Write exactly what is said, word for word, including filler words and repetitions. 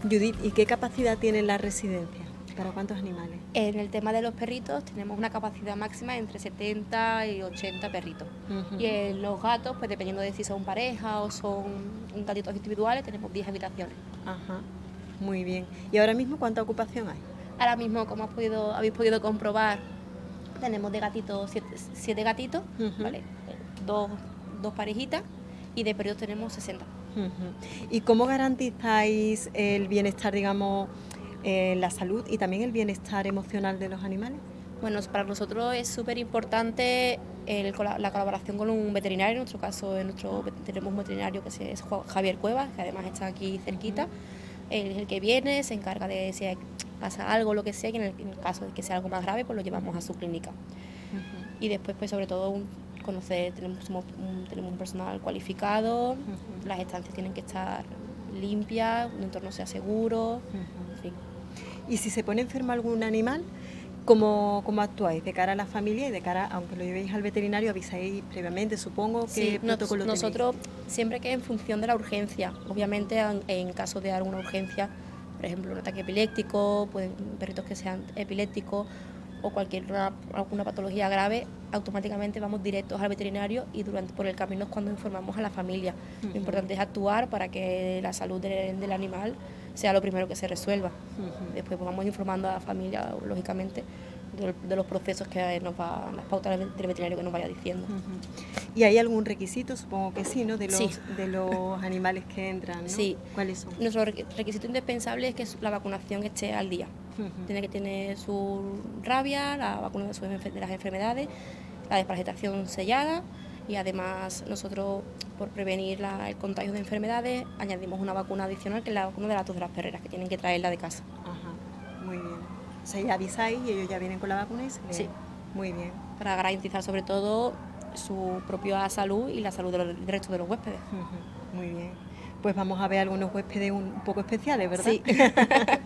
Judith, ¿y qué capacidad tiene la residencia? ¿Para cuántos animales? En el tema de los perritos tenemos una capacidad máxima entre setenta y ochenta perritos. Uh-huh. Y en los gatos, pues dependiendo de si son pareja o son gatitos individuales, tenemos diez habitaciones. Ajá, muy bien. ¿Y ahora mismo cuánta ocupación hay? Ahora mismo, como has podido, habéis podido comprobar, tenemos de gatitos siete, siete gatitos, uh-huh. ¿Vale? Dos, dos parejitas, y de perritos tenemos sesenta. Uh-huh. ¿Y cómo garantizáis el bienestar, digamos, eh, la salud y también el bienestar emocional de los animales? Bueno, para nosotros es súper importante el, la colaboración con un veterinario. En nuestro caso, en nuestro, tenemos un veterinario que es Javier Cuevas, que además está aquí cerquita. Uh-huh. Él es el que viene, se encarga de si pasa algo, lo que sea, y en el, en el caso de que sea algo más grave, pues lo llevamos a su clínica. Uh-huh. Y después, pues sobre todo, un, conocer, tenemos, un, tenemos un personal cualificado, uh-huh. Las estancias tienen que estar limpias, un entorno sea seguro, uh-huh. En fin. ¿Y si se pone enfermo algún animal, cómo, cómo actuáis de cara a la familia y de cara, aunque lo llevéis al veterinario, avisáis previamente, supongo? Sí, ¿Qué protocolo nos, nosotros tenéis? Siempre que en función de la urgencia, obviamente en, en caso de alguna urgencia, por ejemplo un ataque epiléptico, pues perritos que sean epilépticos o cualquier una, alguna patología grave, automáticamente vamos directos al veterinario y durante por el camino es cuando informamos a la familia. Uh-huh. Lo importante es actuar para que la salud de, del animal sea lo primero que se resuelva. Uh-huh. Después pues, vamos informando a la familia, lógicamente, de, de los procesos que nos va, las pautas del veterinario que nos vaya diciendo. Uh-huh. ¿Y hay algún requisito? Supongo que sí, ¿no? De los, sí. de los animales que entran, ¿no? Sí. ¿Cuáles son? Nuestro requisito indispensable es que la vacunación esté al día. Uh-huh. Tiene que tener su rabia, la vacuna de, sus, de las enfermedades, la desparasitación sellada, y además nosotros, por prevenir la, el contagio de enfermedades, añadimos una vacuna adicional que es la vacuna de la tos de las perreras, que tienen que traerla de casa. Ajá, muy bien. O sea, ya avisáis y ellos ya vienen con la vacuna y se le... Sí. Muy bien. Para garantizar sobre todo su propia salud y la salud del resto de los huéspedes. Uh-huh. Muy bien. Pues vamos a ver algunos huéspedes un, un poco especiales, ¿verdad? Sí.